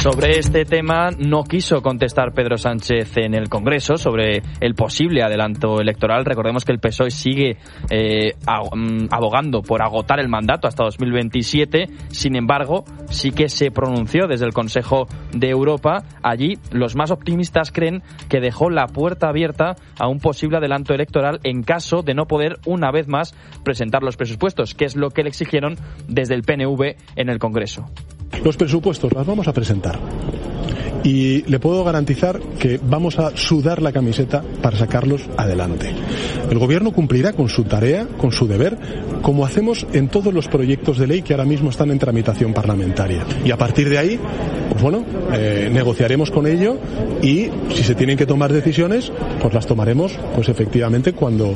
Sobre este tema no quiso contestar Pedro Sánchez en el Congreso sobre el posible adelanto electoral. Recordemos que el PSOE sigue abogando por agotar el mandato hasta 2027. Sin embargo, sí que se pronunció desde el Consejo de Europa. Allí los más optimistas creen que dejó la puerta abierta a un posible adelanto electoral en caso de no poder una vez más presentar los presupuestos, que es lo que le exigieron desde el PNV en el Congreso. Los presupuestos los vamos a presentar y le puedo garantizar que vamos a sudar la camiseta para sacarlos adelante. El Gobierno cumplirá con su tarea, con su deber, como hacemos en todos los proyectos de ley que ahora mismo están en tramitación parlamentaria. Y a partir de ahí, pues bueno, negociaremos con ello y si se tienen que tomar decisiones, pues las tomaremos, pues efectivamente cuando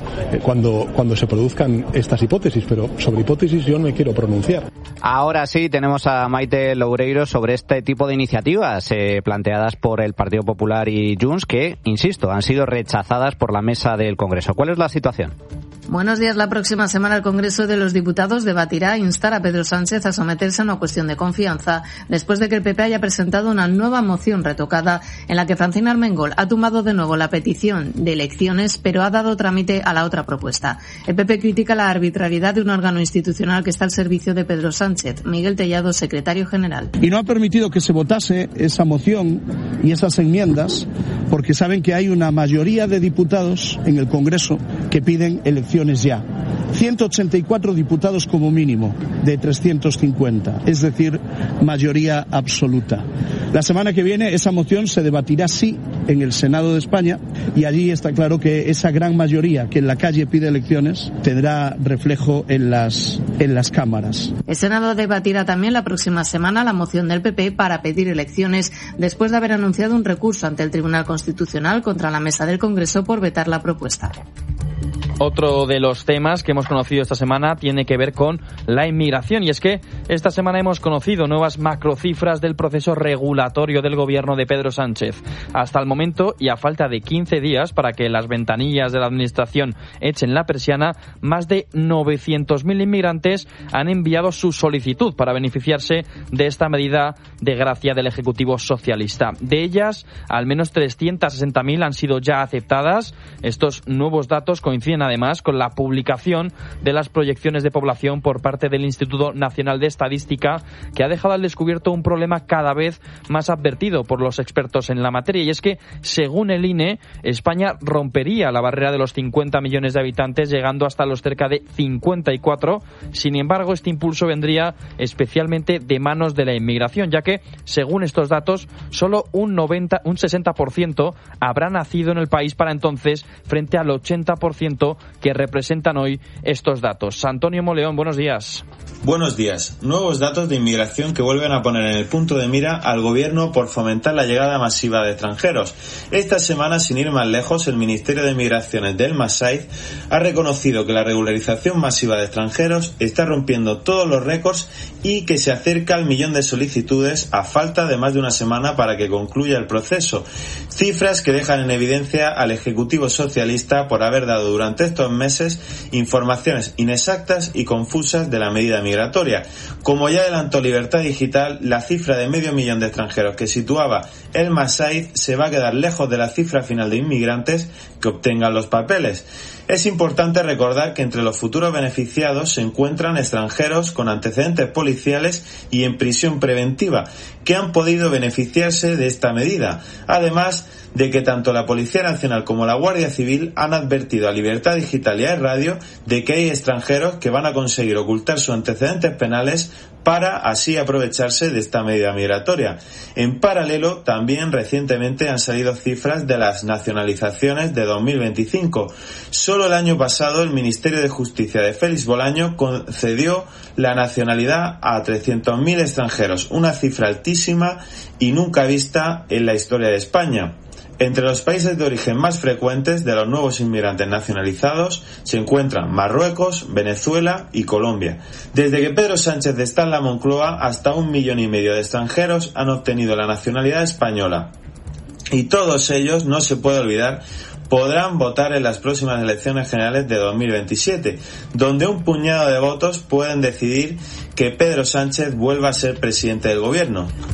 se produzcan estas hipótesis. Pero sobre hipótesis yo no me quiero pronunciar. Ahora sí tenemos a Maite Loureiro sobre este tipo de iniciativas planteadas por el Partido Popular y Junts que, insisto, han sido rechazadas por la mesa del Congreso. ¿Cuál es la situación? Buenos días. La próxima semana el Congreso de los Diputados debatirá e instar a Pedro Sánchez a someterse a una cuestión de confianza después de que el PP haya presentado una nueva moción retocada en la que Francina Armengol ha tumbado de nuevo la petición de elecciones, pero ha dado trámite a la otra propuesta. El PP critica la arbitrariedad de un órgano institucional que está al servicio de Pedro Sánchez. Miguel Tellado, secretario general. Y no ha permitido que se votase esa moción y esas enmiendas porque saben que hay una mayoría de diputados en el Congreso que piden elecciones ya. 184 diputados como mínimo de 350, es decir, mayoría absoluta. La semana que viene esa moción se debatirá sí en el Senado de España y allí está claro que esa gran mayoría que en la calle pide elecciones tendrá reflejo en las cámaras. El Senado debatirá también la próxima semana la moción del PP para pedir elecciones después de haber anunciado un recurso ante el Tribunal Constitucional contra la mesa del Congreso por vetar la propuesta. Otro de los temas que hemos conocido esta semana tiene que ver con la inmigración, y es que esta semana hemos conocido nuevas macrocifras del proceso regulatorio del gobierno de Pedro Sánchez. Hasta el momento, y a falta de 15 días para que las ventanillas de la administración echen la persiana, más de 900.000 inmigrantes han enviado su solicitud para beneficiarse de esta medida de gracia del Ejecutivo socialista. De ellas, al menos 360.000 han sido ya aceptadas. Estos nuevos datos coinciden además con la publicación de las proyecciones de población por parte del Instituto Nacional de Estadística, que ha dejado al descubierto un problema cada vez más advertido por los expertos en la materia, y es que, según el INE, España rompería la barrera de los 50 millones de habitantes, llegando hasta los cerca de 54. Sin embargo, este impulso vendría especialmente de manos de la inmigración, ya que, según estos datos, solo un 60% habrá nacido en el país para entonces, frente al 80% que representan hoy estos datos. Antonio Moleón, buenos días. Buenos días. Nuevos datos de inmigración que vuelven a poner en el punto de mira al gobierno por fomentar la llegada masiva de extranjeros. Esta semana, sin ir más lejos, el Ministerio de Migraciones de Elmas Saiz ha reconocido que la regularización masiva de extranjeros está rompiendo todos los récords y que se acerca al 1 millón de solicitudes a falta de más de una semana para que concluya el proceso. Cifras que dejan en evidencia al Ejecutivo socialista por haber dado durante estos meses informaciones inexactas y confusas de la medida migratoria. Como ya adelantó Libertad Digital, la cifra de 500.000 de extranjeros que situaba Elmas Saiz se va a quedar lejos de la cifra final de inmigrantes que obtengan los papeles. Es importante recordar que entre los futuros beneficiados se encuentran extranjeros con antecedentes policiales y en prisión preventiva, que han podido beneficiarse de esta medida. Además de que tanto la Policía Nacional como la Guardia Civil han advertido a Libertad Digital y a Radio de que hay extranjeros que van a conseguir ocultar sus antecedentes penales para así aprovecharse de esta medida migratoria. En paralelo, también recientemente han salido cifras de las nacionalizaciones de 2025. Solo el año pasado el Ministerio de Justicia de Félix Bolaño concedió la nacionalidad a 300.000 extranjeros, una cifra altísima y nunca vista en la historia de España. Entre los países de origen más frecuentes de los nuevos inmigrantes nacionalizados se encuentran Marruecos, Venezuela y Colombia. Desde que Pedro Sánchez está en la Moncloa, hasta 1,5 millones de extranjeros han obtenido la nacionalidad española. Y todos ellos, no se puede olvidar, podrán votar en las próximas elecciones generales de 2027, donde un puñado de votos pueden decidir que Pedro Sánchez vuelva a ser presidente del gobierno.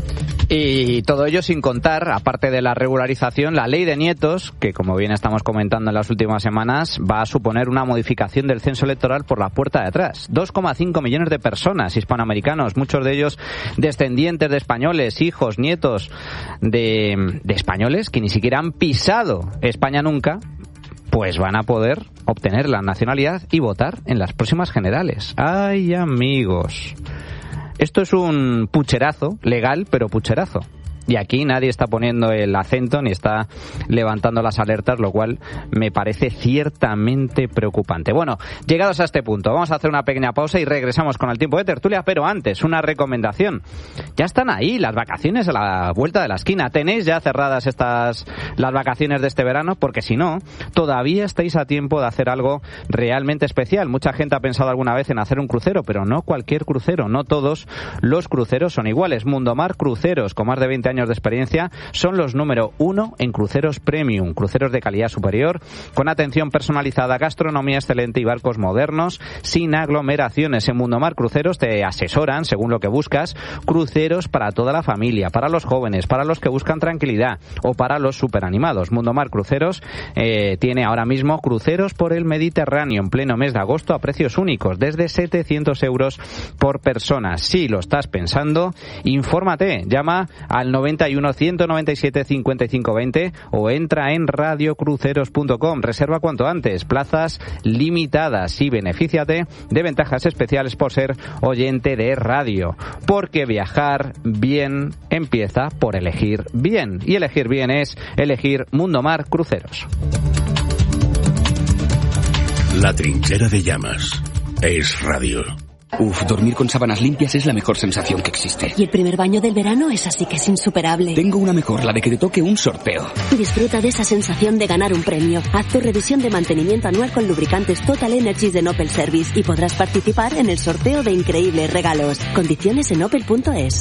Y todo ello sin contar, aparte de la regularización, la ley de nietos, que como bien estamos comentando en las últimas semanas, va a suponer una modificación del censo electoral por la puerta de atrás. 2,5 millones de personas hispanoamericanos, muchos de ellos descendientes de españoles, hijos, nietos de españoles que ni siquiera han pisado España nunca, pues van a poder obtener la nacionalidad y votar en las próximas generales. ¡Ay, amigos! Esto es un pucherazo, legal, pero pucherazo. Y aquí nadie está poniendo el acento ni está levantando las alertas, lo cual me parece ciertamente preocupante. Bueno, llegados a este punto, vamos a hacer una pequeña pausa y regresamos con el tiempo de tertulia, pero antes, una recomendación. Ya están ahí las vacaciones a la vuelta de la esquina. ¿Tenéis ya cerradas las vacaciones de este verano? Porque si no, todavía estáis a tiempo de hacer algo realmente especial. Mucha gente ha pensado alguna vez en hacer un crucero, pero no cualquier crucero. No todos los cruceros son iguales. Mundomar Cruceros, con más de 20 años de experiencia, son los número 1 en cruceros premium, cruceros de calidad superior, con atención personalizada, gastronomía excelente y barcos modernos, sin aglomeraciones. En Mundomar Cruceros te asesoran, según lo que buscas, cruceros para toda la familia, para los jóvenes, para los que buscan tranquilidad o para los superanimados. Mundomar Cruceros tiene ahora mismo cruceros por el Mediterráneo en pleno mes de agosto a precios únicos, desde 700 euros por persona. Si lo estás pensando, infórmate, llama al 91 197 55 20 o entra en radiocruceros.com. Reserva cuanto antes, plazas limitadas y benefíciate de ventajas especiales por ser oyente de radio. Porque viajar bien empieza por elegir bien. Y elegir bien es elegir Mundomar Cruceros. La trinchera de llamas es radio. Dormir con sábanas limpias es la mejor sensación que existe. Y el primer baño del verano es así que es insuperable. Tengo una mejor, la de que te toque un sorteo. Disfruta de esa sensación de ganar un premio. Haz tu revisión de mantenimiento anual con lubricantes Total Energies de Opel Service y podrás participar en el sorteo de increíbles regalos. Condiciones en opel.es.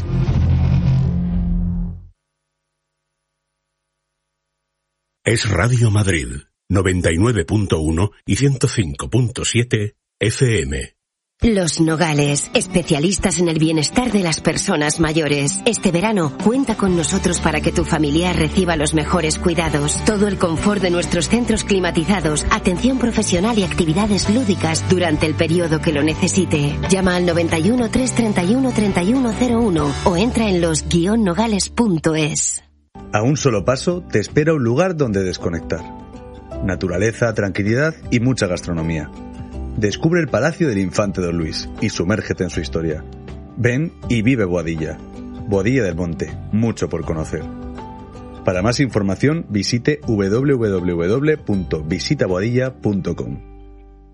Es Radio Madrid, 99.1 y 105.7 FM. Los Nogales, especialistas en el bienestar de las personas mayores. Este verano, cuenta con nosotros para que tu familiar reciba los mejores cuidados. Todo el confort de nuestros centros climatizados, atención profesional y actividades lúdicas durante el periodo que lo necesite. Llama al 91 331 3101 o entra en los-nogales.es. A un solo paso te espera un lugar donde desconectar. Naturaleza, tranquilidad y mucha gastronomía. Descubre el Palacio del Infante Don Luis y sumérgete en su historia. Ven y vive Boadilla. Boadilla del Monte, mucho por conocer. Para más información visite www.visitaboadilla.com.